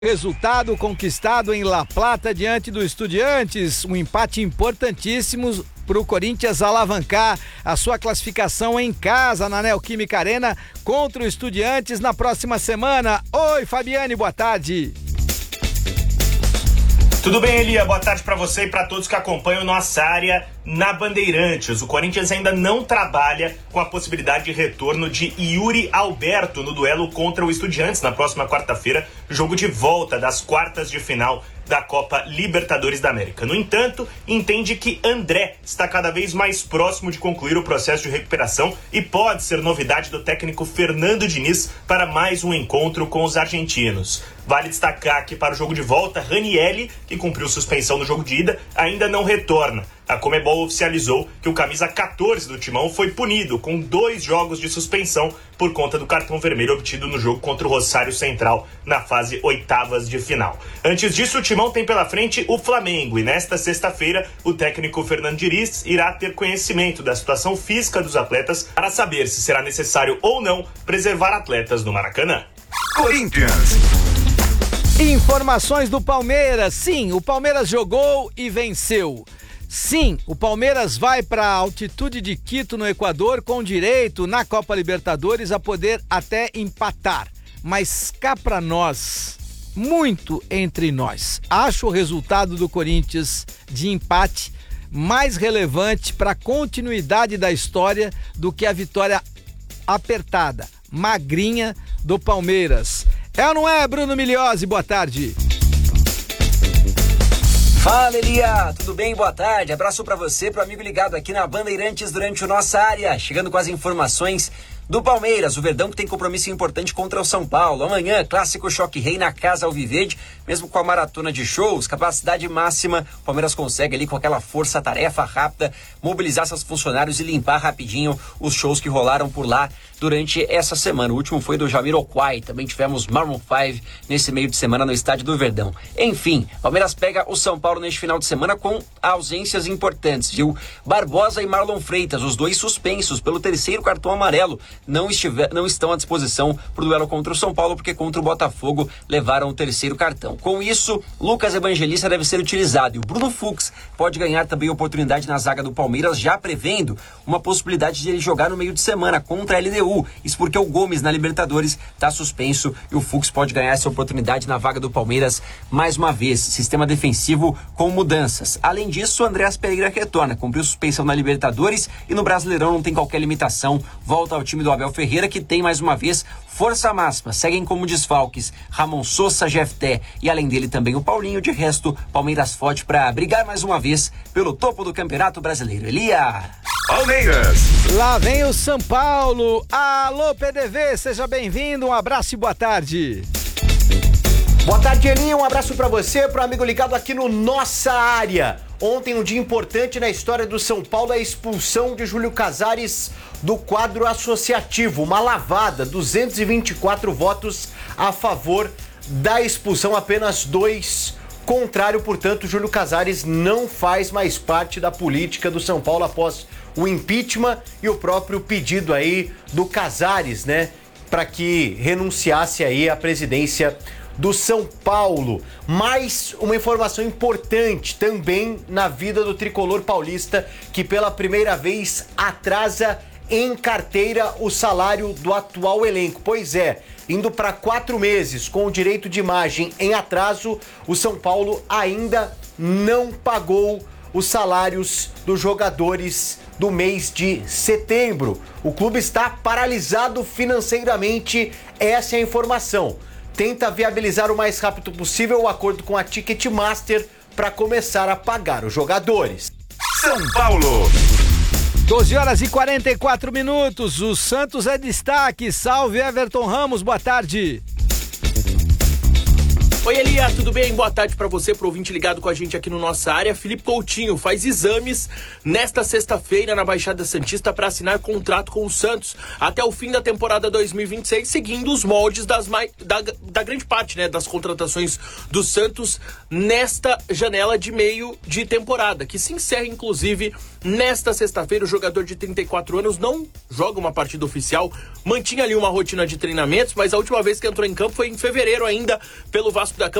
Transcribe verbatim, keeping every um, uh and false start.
Resultado conquistado em La Plata diante do Estudiantes, um empate importantíssimo para o Corinthians alavancar a sua classificação em casa na Neoquímica Arena contra o Estudiantes na próxima semana. Oi, Fabiane, boa tarde. Tudo bem, Elia? Boa tarde para você e para todos que acompanham nossa área na Bandeirantes. O Corinthians ainda não trabalha com a possibilidade de retorno de Yuri Alberto no duelo contra o Estudiantes na próxima quarta-feira, jogo de volta das quartas de final da Copa Libertadores da América. No entanto, entende que André está cada vez mais próximo de concluir o processo de recuperação e pode ser novidade do técnico Fernando Diniz para mais um encontro com os argentinos. Vale destacar que para o jogo de volta, Ranielli, que cumpriu suspensão no jogo de ida, ainda não retorna. A Conmebol oficializou que o camisa quatorze do Timão foi punido com dois jogos de suspensão por conta do cartão vermelho obtido no jogo contra o Rosário Central na fase oitavas de final. Antes disso, o Timão tem pela frente o Flamengo e nesta sexta-feira o técnico Fernando Diniz irá ter conhecimento da situação física dos atletas para saber se será necessário ou não preservar atletas no Maracanã. Corinthians. Informações do Palmeiras. Sim, o Palmeiras jogou e venceu. Sim, o Palmeiras vai para a altitude de Quito, no Equador, com direito na Copa Libertadores a poder até empatar. Mas cá para nós, muito entre nós, acho o resultado do Corinthians de empate mais relevante para a continuidade da história do que a vitória apertada, magrinha do Palmeiras. É ou não é, Bruno Migliozzi? Boa tarde. Fala, Elia, tudo bem? Boa tarde, abraço pra você, pro amigo ligado aqui na Bandeirantes durante o Nossa Área, chegando com as informações do Palmeiras, o Verdão que tem compromisso importante contra o São Paulo. Amanhã, clássico Choque Rei na Casa Alviverde, mesmo com a maratona de shows, capacidade máxima, o Palmeiras consegue ali com aquela força-tarefa rápida, mobilizar seus funcionários e limpar rapidinho os shows que rolaram por lá durante essa semana. O último foi do Jamiroquai, também tivemos Maroon cinco nesse meio de semana no estádio do Verdão. Enfim, Palmeiras pega o São Paulo neste final de semana com ausências importantes, viu? Barbosa e Marlon Freitas, os dois suspensos pelo terceiro cartão amarelo, não, estiver, não estão à disposição para o duelo contra o São Paulo, porque contra o Botafogo levaram o terceiro cartão. Com isso, Lucas Evangelista deve ser utilizado e o Bruno Fux pode ganhar também oportunidade na zaga do Palmeiras, já prevendo uma possibilidade de ele jogar no meio de semana contra a L D U. Isso porque o Gomes na Libertadores está suspenso e o Fux pode ganhar essa oportunidade na vaga do Palmeiras mais uma vez. Sistema defensivo com mudanças. Além disso, o Andréas Pereira retorna, cumpriu suspensão na Libertadores e no Brasileirão não tem qualquer limitação. Volta ao time do Abel Ferreira, que tem mais uma vez força máxima. Seguem como desfalques Ramon Sosa, Jefté e além dele também o Paulinho. De resto, Palmeiras forte para brigar mais uma vez pelo topo do Campeonato Brasileiro. Elia! Palmeiras! Lá vem o São Paulo. Alô, P D V, seja bem-vindo. Um abraço e boa tarde. Boa tarde, Elinho. Um abraço pra você, pro amigo ligado aqui no Nossa Área. Ontem, um dia importante na história do São Paulo, a expulsão de Júlio Casares do quadro associativo. Uma lavada, duzentos e vinte e quatro votos a favor da expulsão, apenas dois contrário. Portanto, Júlio Casares não faz mais parte da política do São Paulo após o impeachment e o próprio pedido aí do Casares, né, para que renunciasse aí à presidência do São Paulo. Mais uma informação importante também na vida do tricolor paulista, que pela primeira vez atrasa em carteira o salário do atual elenco. Pois é, indo para quatro meses com o direito de imagem em atraso, o São Paulo ainda não pagou os salários dos jogadores do mês de setembro. O clube está paralisado financeiramente, essa é a informação. Tenta viabilizar o mais rápido possível o acordo com a Ticketmaster para começar a pagar os jogadores. São Paulo. doze horas e quarenta e quatro minutos. O Santos é destaque. Salve, Everton Ramos. Boa tarde. Oi, Eli. Dia, tudo bem? Boa tarde para você, pro ouvinte ligado com a gente aqui no Nossa Área. Felipe Coutinho faz exames nesta sexta-feira na Baixada Santista para assinar contrato com o Santos até o fim da temporada dois mil e vinte e seis, seguindo os moldes das mai... da, da grande parte, né, das contratações do Santos nesta janela de meio de temporada, que se encerra inclusive nesta sexta-feira. O jogador de trinta e quatro anos não joga uma partida oficial, mantinha ali uma rotina de treinamentos, mas a última vez que entrou em campo foi em fevereiro ainda pelo Vasco da Gama.